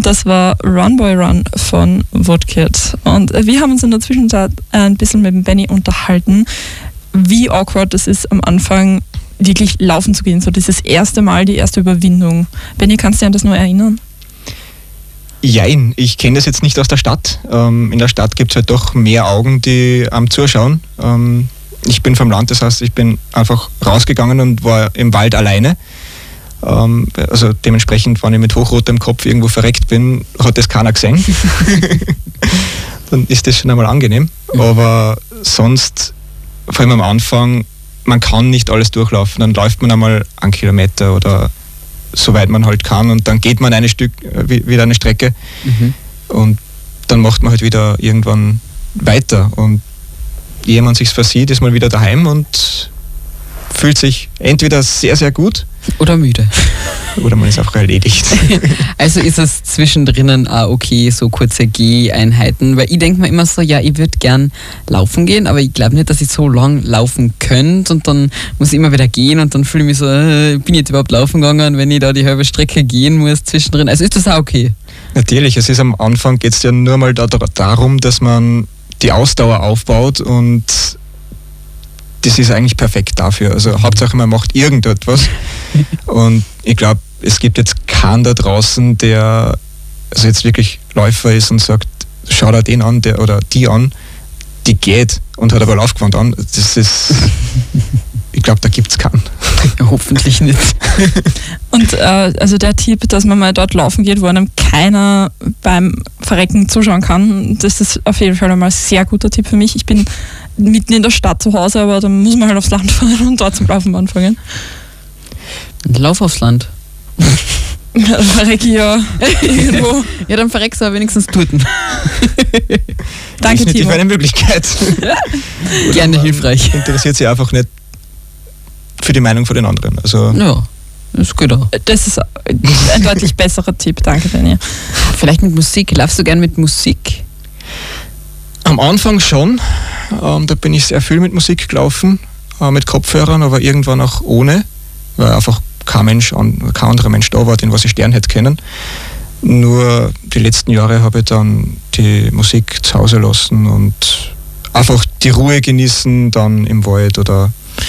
Das war Run Boy Run von Woodkid. Und wir haben uns in der Zwischenzeit ein bisschen mit dem Benny unterhalten, wie awkward es ist, am Anfang wirklich laufen zu gehen. So dieses erste Mal, die erste Überwindung. Benny, kannst du dich an das nur erinnern? Jein, ich kenne das jetzt nicht aus der Stadt. In der Stadt gibt es halt doch mehr Augen, die am Zuschauen. Ich bin vom Land, das heißt, ich bin einfach rausgegangen und war im Wald alleine. Also dementsprechend, wenn ich mit hochrotem Kopf irgendwo verreckt bin, hat das keiner gesehen. Dann ist das schon einmal angenehm. Aber sonst, vor allem am Anfang, man kann nicht alles durchlaufen. Dann läuft man einmal 1 Kilometer oder soweit man halt kann und dann geht man wieder eine Strecke und dann macht man halt wieder irgendwann weiter und ehe man sich's versieht, ist man wieder daheim und fühlt sich entweder sehr, sehr gut oder müde. Oder man ist auch erledigt. Also ist es zwischendrin auch okay, so kurze Geheinheiten, weil ich denke mir immer so, ja, ich würde gern laufen gehen, aber ich glaube nicht, dass ich so lang laufen könnte und dann muss ich immer wieder gehen und dann fühle ich mich so, bin ich jetzt überhaupt laufen gegangen, wenn ich da die halbe Strecke gehen muss zwischendrin. Also ist das auch okay? Natürlich, es ist am Anfang, geht es ja nur mal darum, dass man die Ausdauer aufbaut und das ist eigentlich perfekt dafür. Also Hauptsache man macht irgendetwas und ich glaube, es gibt jetzt keinen da draußen, der also jetzt wirklich Läufer ist und sagt, schau dir den an, oder die an, die geht und hat aber Laufgewand an. Das ist, ich glaube, da gibt es keinen. Hoffentlich nicht. Und also der Tipp, dass man mal dort laufen geht, wo einem keiner beim Verrecken zuschauen kann, das ist auf jeden Fall einmal ein sehr guter Tipp für mich. Ich bin mitten in der Stadt zu Hause, aber dann muss man halt aufs Land fahren und dort zum Laufen anfangen. Lauf aufs Land. Ja, dann verrecke ich ja irgendwo. Ja, dann verreckst du aber wenigstens dort. Danke, Timo. Eine Möglichkeit. Gerne hilfreich. Interessiert sich einfach nicht für die Meinung von den anderen. Also ja, ist gut auch. Das ist ein deutlich besserer Tipp. Danke, Benni. Vielleicht mit Musik. Laufst du gern mit Musik? Am Anfang schon. Da bin ich sehr viel mit Musik gelaufen, mit Kopfhörern, aber irgendwann auch ohne, weil einfach kein anderer Mensch da war, den was ich lernen hätte können. Nur die letzten Jahre habe ich dann die Musik zu Hause lassen und einfach die Ruhe genießen, dann im Wald oder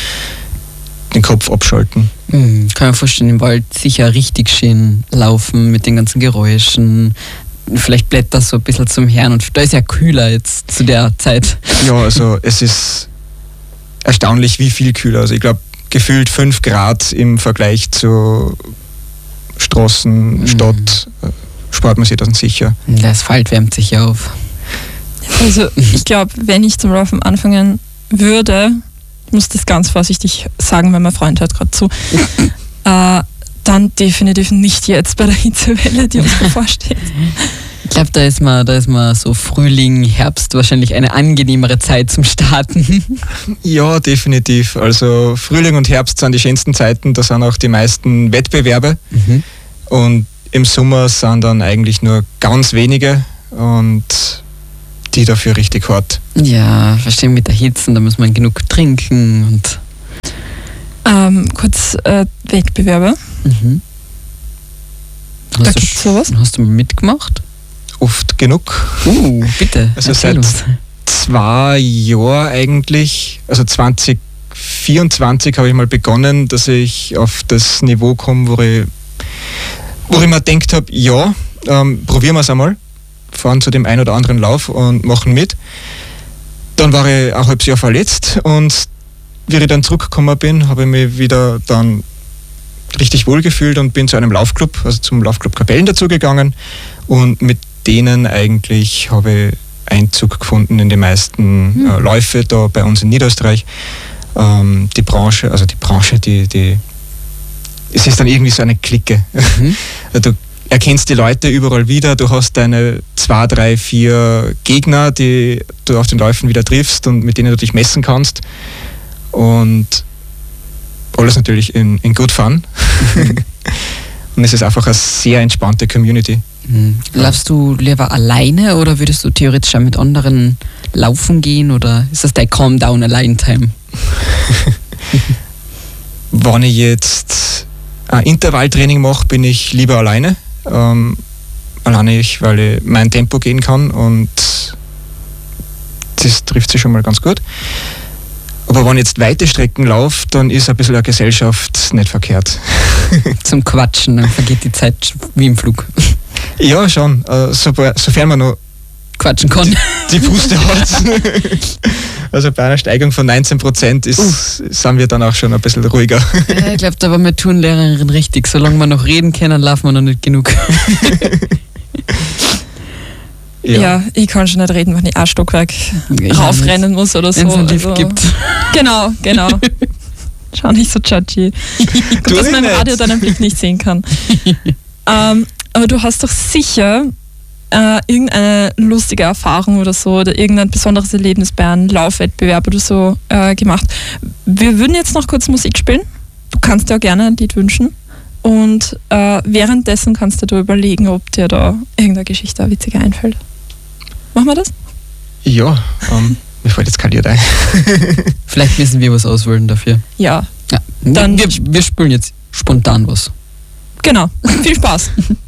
den Kopf abschalten. Kann man vorstellen, im Wald sicher richtig schön laufen mit den ganzen Geräuschen. Vielleicht Blätter so ein bisschen zum Hören und da ist ja kühler jetzt zu der Zeit. Ja, also es ist erstaunlich, wie viel kühler. Also ich glaube, gefühlt 5 Grad im Vergleich zu Straßen, Stadt, spart man sich dann sicher. Der Asphalt wärmt sich ja auf. Also ich glaube, wenn ich zum Laufen anfangen würde, ich muss das ganz vorsichtig sagen, weil mein Freund hört gerade zu, dann definitiv nicht jetzt bei der Hitzewelle, die uns bevorsteht. Ich glaube, da ist man so Frühling, Herbst wahrscheinlich eine angenehmere Zeit zum Starten. Ja, definitiv. Also Frühling und Herbst sind die schönsten Zeiten, da sind auch die meisten Wettbewerbe. Und im Sommer sind dann eigentlich nur ganz wenige und die dafür richtig hart. Ja, verstehe, mit der Hitze, da muss man genug trinken und kurz Wettbewerbe. Da gibt es sowas. Hast du mal mitgemacht? Oft genug. Bitte. Also seit 2 Jahren eigentlich, also 2024 habe ich mal begonnen, dass ich auf das Niveau komme, wo ich mir gedacht habe, ja, probieren wir es einmal, fahren zu dem einen oder anderen Lauf und machen mit. Dann war ich ein halbes Jahr verletzt und wie ich dann zurückgekommen bin, habe ich mich wieder dann richtig wohl gefühlt und bin zu einem Laufclub, also zum Laufclub Kapellen dazugegangen und mit denen eigentlich habe ich Einzug gefunden in die meisten Läufe da bei uns in Niederösterreich. Die Branche, es ist dann irgendwie so eine Clique. Du erkennst die Leute überall wieder, du hast deine 2, 3, 4 Gegner, die du auf den Läufen wieder triffst und mit denen du dich messen kannst. Und alles natürlich in good fun. Und es ist einfach eine sehr entspannte Community. Laufst du lieber alleine oder würdest du theoretisch auch mit anderen laufen gehen oder ist das dein Calm-Down-Allein-Time? Wenn ich jetzt ein Intervalltraining mache, bin ich lieber alleine. Alleine weil ich mein Tempo gehen kann und das trifft sich schon mal ganz gut. Aber wenn ich jetzt weite Strecken laufe, dann ist ein bisschen eine Gesellschaft nicht verkehrt. Zum Quatschen, dann vergeht die Zeit wie im Flug. Ja, schon. Sofern man noch Quatschen kann. Die Puste hat. Also bei einer Steigung von 19% sind wir dann auch schon ein bisschen ruhiger. Ja, ich glaube, da war meine Turnlehrerin richtig. Solange wir noch reden können, laufen wir noch nicht genug. Ja, ich kann schon nicht reden, wenn ich ein Stockwerk raufrennen muss oder so. Wenn es einen Lift gibt. Genau. Schau nicht so judgy. Gut, dass man im Radio deinen Blick nicht sehen kann. Aber du hast doch sicher irgendeine lustige Erfahrung oder so oder irgendein besonderes Erlebnis bei einem Laufwettbewerb oder so gemacht. Wir würden jetzt noch kurz Musik spielen. Du kannst dir auch gerne ein Lied wünschen. Und währenddessen kannst du dir überlegen, ob dir da irgendeine Geschichte, eine witzige einfällt. Machen wir das? Ja, mir fällt jetzt kein Lied ein. Vielleicht müssen wir was auswählen dafür. Ja. Dann wir spielen jetzt spontan was. Genau. Viel Spaß.